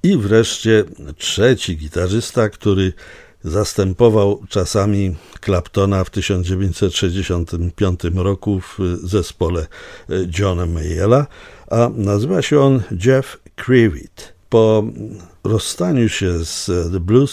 I wreszcie trzeci gitarzysta, który zastępował czasami Claptona w 1965 roku w zespole Johna Mayalla, a nazywa się on Jeff Kriewitt. Po rozstaniu się z The Blues